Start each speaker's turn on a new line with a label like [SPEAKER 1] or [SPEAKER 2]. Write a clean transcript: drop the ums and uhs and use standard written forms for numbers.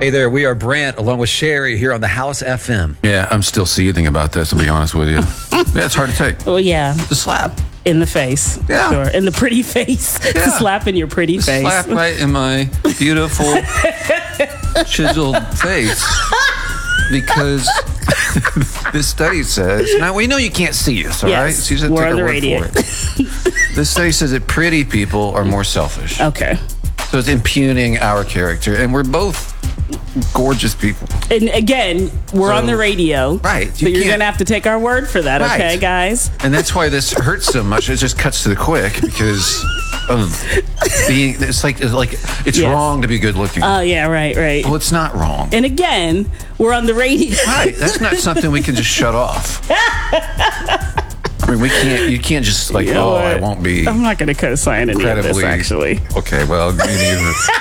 [SPEAKER 1] Hey there, we are Brant along with Sherry here on the House FM.
[SPEAKER 2] Yeah, I'm still seething about this, to be honest with you. Yeah, it's hard to take.
[SPEAKER 3] Well, yeah.
[SPEAKER 2] The slap.
[SPEAKER 3] In the face.
[SPEAKER 2] Yeah.
[SPEAKER 3] Sure. In the pretty face.
[SPEAKER 2] Yeah.
[SPEAKER 3] Slap in your pretty face.
[SPEAKER 2] Slap right in my beautiful, chiseled face. Because this study says, now we know you can't see us, all right?
[SPEAKER 3] Yes,
[SPEAKER 2] So you just
[SPEAKER 3] we're
[SPEAKER 2] take
[SPEAKER 3] on
[SPEAKER 2] our
[SPEAKER 3] the
[SPEAKER 2] word
[SPEAKER 3] radio.
[SPEAKER 2] for it. This study says that pretty people are more selfish.
[SPEAKER 3] Okay.
[SPEAKER 2] So it's impugning our character. And we're both gorgeous people.
[SPEAKER 3] And again, we're on the radio.
[SPEAKER 2] Right.
[SPEAKER 3] But you're going to have to take our word for that,
[SPEAKER 2] Right.
[SPEAKER 3] okay, guys?
[SPEAKER 2] And that's why this hurts so much. It just cuts to the quick because of being, it's
[SPEAKER 3] Yes.
[SPEAKER 2] wrong to be good looking.
[SPEAKER 3] Oh, yeah, right.
[SPEAKER 2] Well, it's not wrong.
[SPEAKER 3] And again, we're on the radio.
[SPEAKER 2] Right. That's not something we can just shut off. I mean, you can't just
[SPEAKER 3] You know
[SPEAKER 2] I
[SPEAKER 3] what?
[SPEAKER 2] won't be
[SPEAKER 3] I'm not going to co-sign any of this,
[SPEAKER 2] incredibly.
[SPEAKER 3] actually.
[SPEAKER 2] Okay, well, me neither.